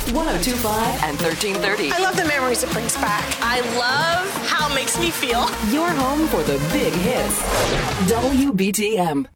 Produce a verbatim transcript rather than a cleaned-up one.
one oh two point five and thirteen thirty. I love the memories it brings back. I love how it makes me feel. Your home for the big hits. W B T M.